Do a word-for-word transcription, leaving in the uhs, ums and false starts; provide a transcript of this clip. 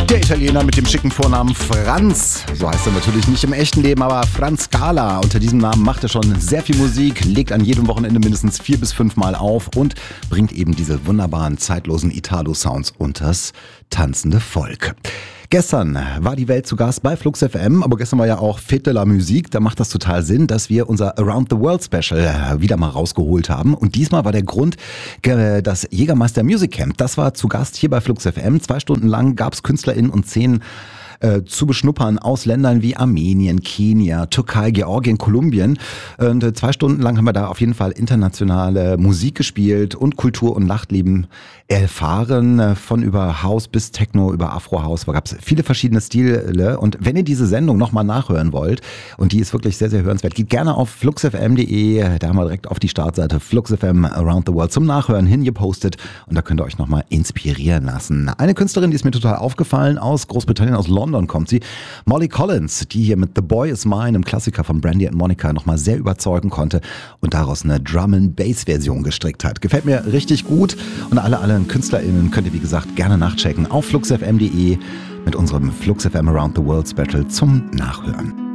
Der Italiener mit dem schicken Vornamen Franz, so heißt er natürlich nicht im echten Leben, aber Franz Scala. Unter diesem Namen macht er schon sehr viel Musik, legt an jedem Wochenende mindestens vier bis fünf Mal auf und bringt eben diese wunderbaren, zeitlosen Italo-Sounds unters tanzende Volk. Gestern war die Welt zu Gast bei Flux F M, aber gestern war ja auch Fête de la Musique. Da macht das total Sinn, dass wir unser Around the World Special wieder mal rausgeholt haben. Und diesmal war der Grund das Jägermeister Music Camp. Das war zu Gast hier bei Flux F M. Zwei Stunden lang gab es KünstlerInnen und Szenen Äh, zu beschnuppern aus Ländern wie Armenien, Kenia, Türkei, Georgien, Kolumbien. Und äh, zwei Stunden lang haben wir da auf jeden Fall internationale Musik gespielt und Kultur und Nachtleben erfahren. Äh, von über House bis Techno, über Afro-House. Da gab es viele verschiedene Stile. Und wenn ihr diese Sendung nochmal nachhören wollt, und die ist wirklich sehr, sehr hörenswert, geht gerne auf flux f m punkt d e. Da haben wir direkt auf die Startseite Flux F M Around the World zum Nachhören hingepostet. Und da könnt ihr euch nochmal inspirieren lassen. Eine Künstlerin, die ist mir total aufgefallen, aus Großbritannien, aus London. London kommt sie. Molly Collins, die hier mit The Boy Is Mine, einem Klassiker von Brandy and Monica, nochmal sehr überzeugen konnte und daraus eine Drum-and-Bass-Version gestrickt hat. Gefällt mir richtig gut und alle anderen KünstlerInnen könnt ihr, wie gesagt, gerne nachchecken auf flux f m punkt d e mit unserem Flux F M Around the World Special zum Nachhören.